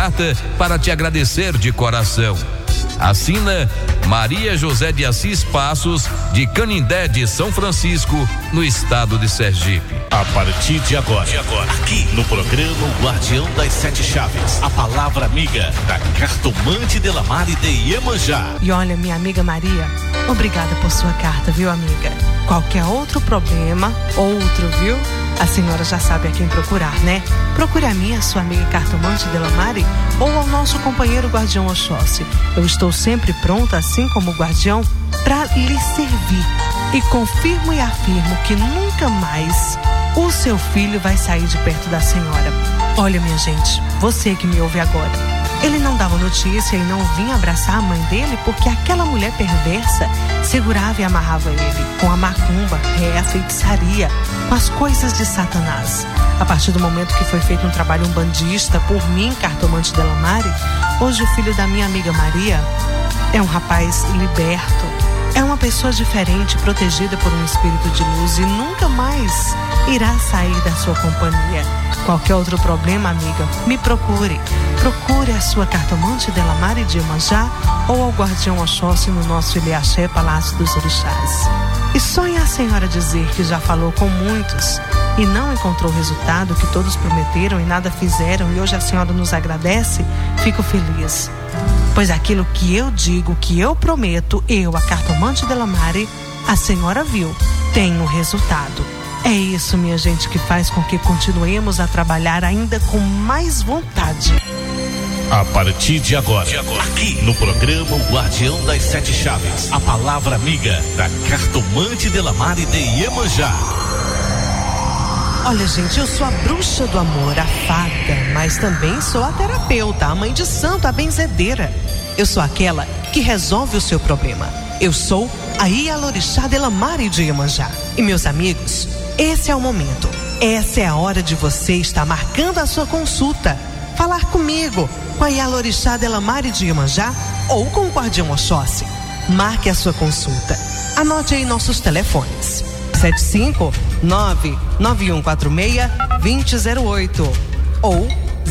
carta para te agradecer de coração. Assina Maria José de Assis Passos, de Canindé de São Francisco, no estado de Sergipe. A partir de agora, aqui no programa O Guardião das Sete Chaves, a palavra amiga da cartomante Delamare de Iemanjá. E olha, minha amiga Maria, obrigada por sua carta, viu, amiga? Qualquer outro problema, viu? A senhora já sabe a quem procurar, né? Procure a mim, a sua amiga cartomante Delamare, ou ao nosso companheiro Guardião Oxóssi. Eu estou sempre pronta, assim como o Guardião, para lhe servir. E confirmo e afirmo que nunca mais o seu filho vai sair de perto da senhora. Olha, minha gente, você que me ouve agora, ele não dava notícia e não vinha abraçar a mãe dele porque aquela mulher perversa segurava e amarrava ele com a macumba, a feitiçaria, com as coisas de Satanás. A partir do momento que foi feito um trabalho umbandista por mim, cartomante Delamare, hoje o filho da minha amiga Maria é um rapaz liberto, é uma pessoa diferente, protegida por um espírito de luz e nunca mais irá sair da sua companhia. Qualquer outro problema, amiga, me procure. Procure a sua cartomante Delamare de Iemanjá ou ao Guardião Oxóssi no nosso Ilhaxé, Palácio dos Orixás. E sonhe a senhora dizer que já falou com muitos e não encontrou o resultado que todos prometeram e nada fizeram e hoje a senhora nos agradece, fico feliz. Pois aquilo que eu digo, que eu prometo, eu, a cartomante Delamare, a senhora viu, tem o resultado. É isso, minha gente, que faz com que continuemos a trabalhar ainda com mais vontade. A partir de agora, aqui no programa O Guardião das Sete Chaves, a palavra amiga da cartomante Delamare de Iemanjá. Olha, gente, eu sou a bruxa do amor, a fada, mas também sou a terapeuta, a mãe de santo, a benzedeira. Eu sou aquela que resolve o seu problema. Eu sou a Ialorixá Delamare de Iemanjá. E meus amigos, esse é o momento. Essa é a hora de você estar marcando a sua consulta. Falar comigo, com a Ialorixá Delamare de Iemanjá ou com o Guardião Oxóssi. Marque a sua consulta. Anote aí nossos telefones. 759-9146-2008 ou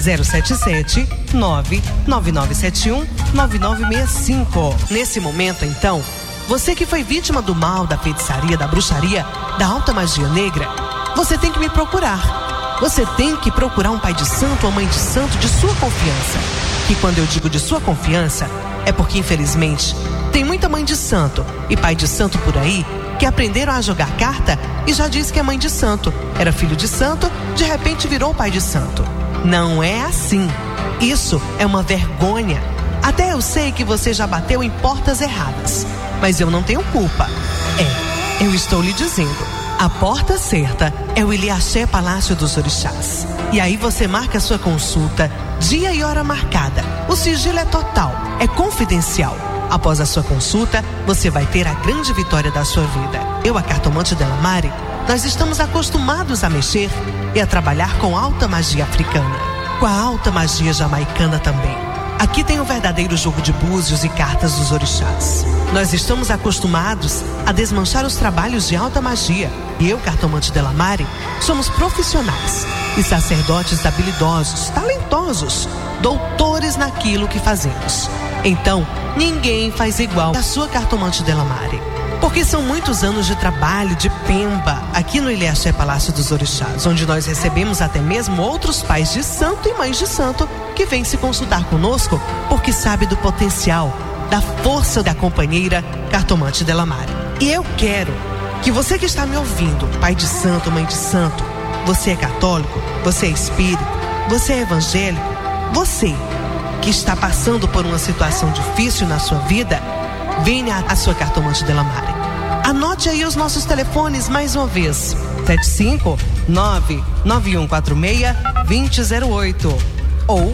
077-99971-9965. Nesse momento, então, você que foi vítima do mal, da feitiçaria, da bruxaria, da alta magia negra, você tem que me procurar. Você tem que procurar um pai de santo ou mãe de santo de sua confiança. E quando eu digo de sua confiança, é porque, infelizmente, tem muita mãe de santo e pai de santo por aí que aprenderam a jogar carta e já diz que é mãe de santo. Era filho de santo, de repente virou pai de santo. Não é assim. Isso é uma vergonha. Até eu sei que você já bateu em portas erradas, mas eu não tenho culpa. Eu estou lhe dizendo, a porta certa é o Ilhaxé, Palácio dos Orixás. E aí você marca a sua consulta, dia e hora marcada. O sigilo é total, é confidencial. Após a sua consulta, você vai ter a grande vitória da sua vida. Eu, a cartomante Delamare, nós estamos acostumados a mexer e a trabalhar com alta magia africana, com a alta magia jamaicana também. Aqui tem o verdadeiro jogo de búzios e cartas dos orixás. Nós estamos acostumados a desmanchar os trabalhos de alta magia. E eu, cartomante Delamare, somos profissionais e sacerdotes habilidosos, talentosos, doutores naquilo que fazemos. Então, ninguém faz igual a sua cartomante Delamare. Porque são muitos anos de trabalho, de pemba, aqui no Ilhaxé, Palácio dos Orixás, onde nós recebemos até mesmo outros pais de santo e mães de santo que vêm se consultar conosco porque sabe do potencial, da força da companheira cartomante Delamare. E eu quero que você que está me ouvindo, pai de santo, mãe de santo, você é católico, você é espírita, você é evangélico, você que está passando por uma situação difícil na sua vida, venha à sua cartomante Delamare. Anote aí os nossos telefones mais uma vez: 759-9146-2008 ou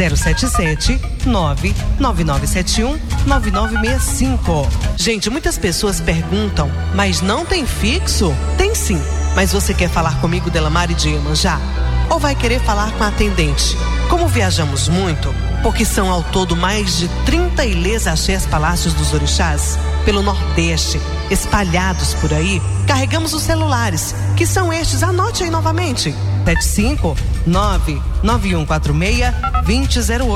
077-99971-9965. Gente, muitas pessoas perguntam, mas não tem fixo? Tem sim, mas você quer falar comigo, Delamare de Iemanjá? Ou vai querer falar com a atendente? Como viajamos muito, porque são ao todo mais de 30 ilês axés palácios dos orixás pelo Nordeste, espalhados por aí, carregamos os celulares, que são estes, anote aí novamente: 759-9146-2008